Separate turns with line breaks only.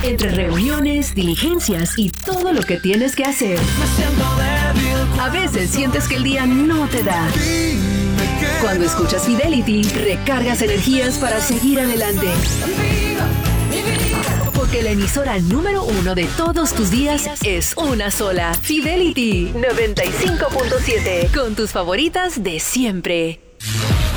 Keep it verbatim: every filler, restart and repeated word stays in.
Entre reuniones, diligencias y todo lo que tienes que hacer. A veces sientes que el día no te da. Cuando escuchas Fidelity, recargas energías para seguir adelante. Porque la emisora número uno de todos tus días es una sola. Fidelity noventa y cinco punto siete. Con tus favoritas de siempre.